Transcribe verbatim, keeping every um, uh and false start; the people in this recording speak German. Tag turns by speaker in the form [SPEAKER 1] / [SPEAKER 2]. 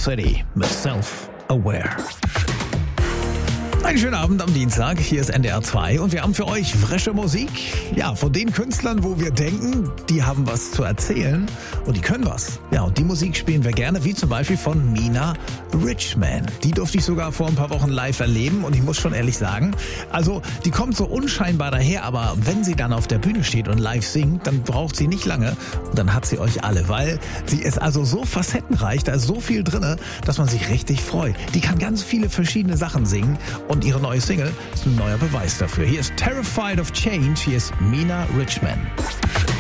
[SPEAKER 1] City mit Self-Aware. Einen schönen Abend am Dienstag, hier ist N D R zwei und wir haben für euch frische Musik. Ja, von den Künstlern, wo wir denken, die haben was zu erzählen und die können was. Ja, und die Musik spielen wir gerne, wie zum Beispiel von Mina Richman. Die durfte ich sogar vor ein paar Wochen live erleben und ich muss schon ehrlich sagen, also die kommt so unscheinbar daher, aber wenn sie dann auf der Bühne steht und live singt, dann braucht sie nicht lange und dann hat sie euch alle, weil sie ist also so facettenreich, da ist so viel drinne, dass man sich richtig freut. Die kann ganz viele verschiedene Sachen singen und ihre neue Single ist ein neuer Beweis dafür. Hier ist Terrified of Change, hier ist Mina Richman.